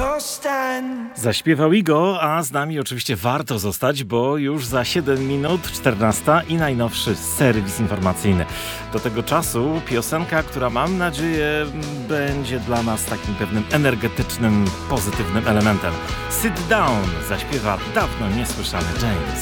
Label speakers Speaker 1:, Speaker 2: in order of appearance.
Speaker 1: Zaśpiewał Igo, a z nami oczywiście warto zostać, bo już za 7 minut 14 i najnowszy serwis informacyjny. Do tego czasu piosenka, która mam nadzieję będzie dla nas takim pewnym energetycznym, pozytywnym elementem. Sit Down zaśpiewa dawno niesłyszany James.